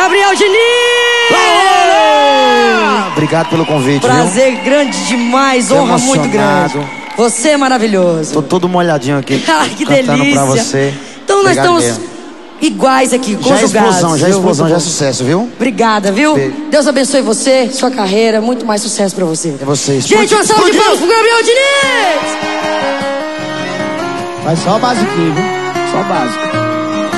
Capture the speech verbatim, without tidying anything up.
Gabriel Diniz! Obrigado pelo convite, Prazer viu? grande demais, Tô honra muito emocionado. grande. Você é maravilhoso. Tô todo molhadinho aqui. Ai, que cantando delícia. pra você. Então nós Obrigado estamos mesmo. iguais aqui, Já é conjugados. explosão, já é viu? explosão, Muito já é bom. sucesso, viu? Obrigada, viu? Beijo. Deus abençoe você, sua carreira, muito mais sucesso pra você. É você. Gente, uma salva de Explodiu. palmas pro Gabriel Diniz! Faz só o basiquinho, viu? Só o básico.